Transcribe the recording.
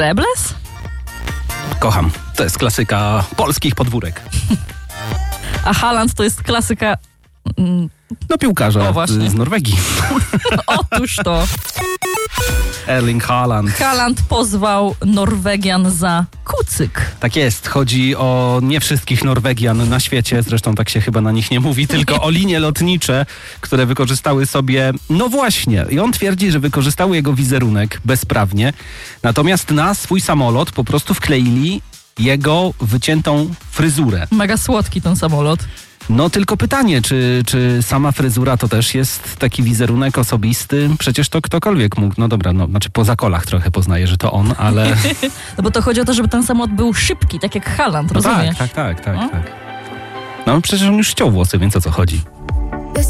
Drebles? Kocham. To jest klasyka polskich podwórek. A Haaland to jest klasyka... No piłkarza właśnie. z Norwegii. Otóż to. Erling Haaland. Haaland pozwał Norwegian za kucyk. Tak jest. Chodzi o nie wszystkich Norwegian na świecie, zresztą tak się chyba na nich nie mówi, tylko o linie lotnicze, które wykorzystały sobie... No właśnie. I on twierdzi, że wykorzystały jego wizerunek bezprawnie. Natomiast na swój samolot po prostu wkleili jego wyciętą fryzurę. Mega słodki ten samolot. No tylko pytanie, czy sama fryzura to też jest taki wizerunek osobisty? Przecież to ktokolwiek mógł, no dobra, no, znaczy po zakolach trochę poznaje, że to on, ale... No bo to chodzi o to, żeby ten samolot był szybki, tak jak Haaland, rozumiesz? Tak. No przecież on już ściął włosy, więc o co chodzi?